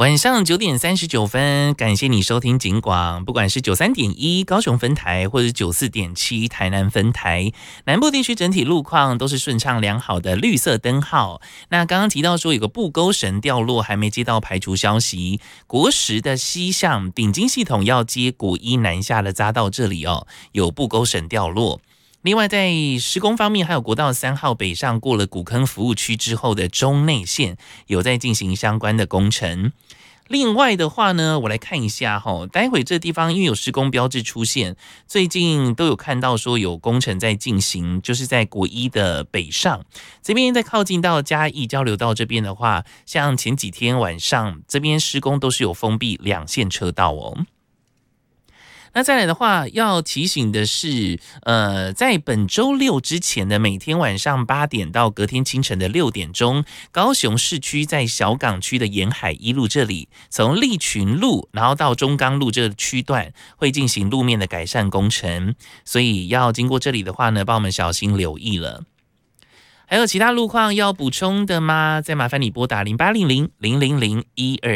晚上9:39，感谢你收听警广，不管是93.1高雄分台，或者94.7台南分台，南部地区整体路况都是顺畅良好的绿色灯号。那刚刚提到说有个布沟绳掉落，还没接到排除消息。国10的西向顶金系统要接国1南下的匝道这里哦，有布沟绳掉落。另外，在施工方面，还有国道3号北上过了古坑服务区之后的中内线有在进行相关的工程。另外的话呢，我来看一下哈，待会这地方因为有施工标志出现，最近都有看到说有工程在进行，就是在国1的北上这边，在靠近到嘉义交流道这边的话，像前几天晚上这边施工都是有封闭2线车道哦。那再来的话，要提醒的是，在本周6之前的每天晚上8点到隔天清晨的6点钟，高雄市区在小港区的沿海一路这里，从利群路然后到中钢路这个区段会进行路面的改善工程，所以要经过这里的话呢，帮我们小心留意了。还有其他路况要补充的吗？再麻烦你拨打0800 000 120。